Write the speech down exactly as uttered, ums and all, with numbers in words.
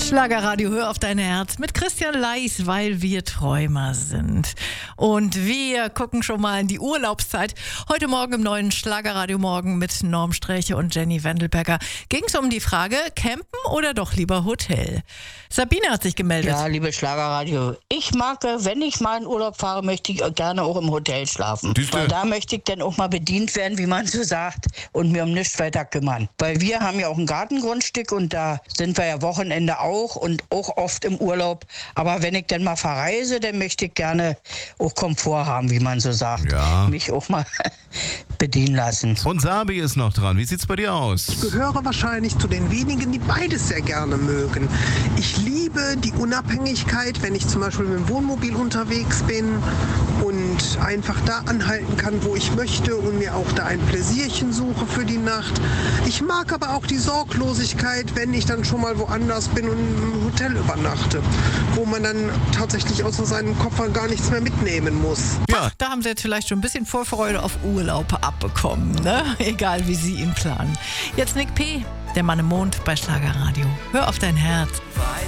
Schlagerradio, hör auf dein Herz mit Christian Leis, weil wir Träumer sind. Und wir gucken schon mal in die Urlaubszeit. Heute Morgen im neuen Schlagerradio Morgen mit Norm Sträche und Jenny Wendelberger ging es um die Frage, campen oder doch lieber Hotel? Sabine hat sich gemeldet. Ja, liebe Schlagerradio, ich mag, wenn ich mal in Urlaub fahre, möchte ich gerne auch im Hotel schlafen. Siehste? Weil da möchte ich dann auch mal bedient werden, wie man so sagt, und mir um nichts weiter kümmern. Weil wir haben ja auch ein Gartengrundstück und da sind wir ja Wochenende auch und auch oft im Urlaub. Aber wenn ich dann mal verreise, dann möchte ich gerne auch Komfort haben, wie man so sagt. Ja. Mich auch mal bedienen lassen. Und Sabi ist noch dran. Wie sieht's bei dir aus? Ich gehöre wahrscheinlich zu den wenigen, die beides sehr gerne mögen. Ich liebe die Unabhängigkeit, wenn ich zum Beispiel mit dem Wohnmobil unterwegs bin und einfach da anhalten kann, wo ich möchte und mir auch da ein Pläsierchen suche für die Nacht. Ich mag aber auch die Sorglosigkeit, wenn ich dann schon mal woanders bin und im Hotel übernachte, wo man dann tatsächlich außer seinem Koffer gar nichts mehr mitnehmen muss. Ja, Da haben sie jetzt vielleicht schon ein bisschen Vorfreude auf Urlaub abbekommen, ne? Egal wie sie ihn planen. Jetzt Nick P., der Mann im Mond bei Schlagerradio. Hör auf dein Herz. Weiß